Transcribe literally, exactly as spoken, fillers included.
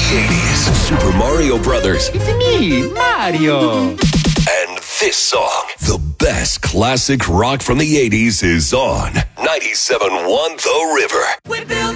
eighties. Super Mario Brothers. It's me, Mario. And this song, the best classic rock from the eighties, is on ninety-seven point one The River. We built